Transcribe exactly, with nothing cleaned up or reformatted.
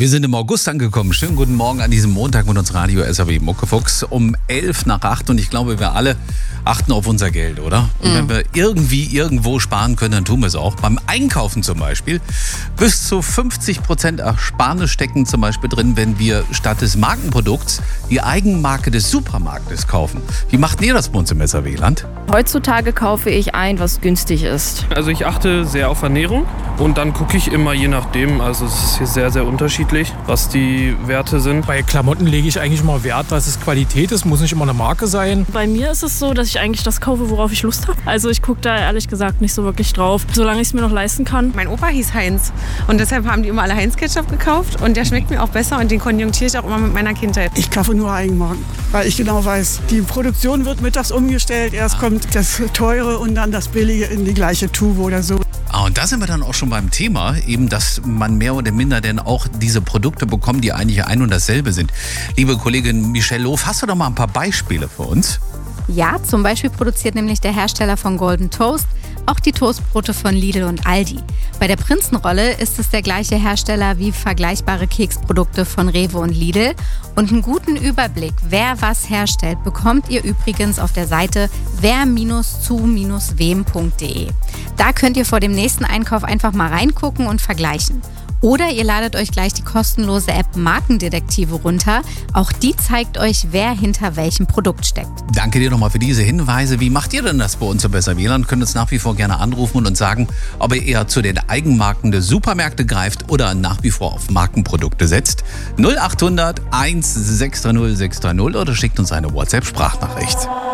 Wir sind im August angekommen. Schönen guten Morgen an diesem Montag mit uns Radio S A W Muckefuchs um elf nach acht. Und ich glaube, wir alle achten auf unser Geld, oder? Und mhm. wenn wir irgendwie irgendwo sparen können, dann tun wir es auch. Beim Einkaufen zum Beispiel. Bis zu fünfzig Prozent Ersparnis stecken zum Beispiel drin, wenn wir statt des Markenprodukts die Eigenmarke des Supermarktes kaufen. Wie macht ihr das bei uns im S A W-Land? Heutzutage kaufe ich ein, was günstig ist. Also ich achte sehr auf Ernährung und dann gucke ich immer je nachdem. Also es ist hier sehr, sehr unterschiedlich, was die Werte sind. Bei Klamotten lege ich eigentlich immer Wert, dass es Qualität ist, muss nicht immer eine Marke sein. Bei mir ist es so, dass ich eigentlich das kaufe, worauf ich Lust habe. Also ich gucke da ehrlich gesagt nicht so wirklich drauf, solange ich es mir noch leisten kann. Mein Opa hieß Heinz und deshalb haben die immer alle Heinz-Ketchup gekauft und der schmeckt mir auch besser und den konjunktiere ich auch immer mit meiner Kindheit. Ich kaufe nur Eigenmarken, weil ich genau weiß, die Produktion wird mittags umgestellt, erst kommt das Teure und dann das Billige in die gleiche Tube oder so. Ah, und da sind wir dann auch schon beim Thema, eben, dass man mehr oder minder denn auch diese Produkte bekommt, die eigentlich ein und dasselbe sind. Liebe Kollegin Michelle Loof, hast du doch mal ein paar Beispiele für uns? Ja, zum Beispiel produziert nämlich der Hersteller von Golden Toast auch die Toastbrote von Lidl und Aldi. Bei der Prinzenrolle ist es der gleiche Hersteller wie vergleichbare Keksprodukte von Rewe und Lidl. Und einen guten Überblick, wer was herstellt, bekommt ihr übrigens auf der Seite wer zu wem punkt de. Da könnt ihr vor dem nächsten Einkauf einfach mal reingucken und vergleichen. Oder ihr ladet euch gleich die kostenlose App Markendetektive runter. Auch die zeigt euch, wer hinter welchem Produkt steckt. Danke dir nochmal für diese Hinweise. Wie macht ihr denn das bei uns im S A W-Land? Könnt uns nach wie vor gerne anrufen und uns sagen, ob ihr eher zu den Eigenmarken der Supermärkte greift oder nach wie vor auf Markenprodukte setzt. null acht hundert eins sechs drei null sechs drei null oder schickt uns eine WhatsApp-Sprachnachricht.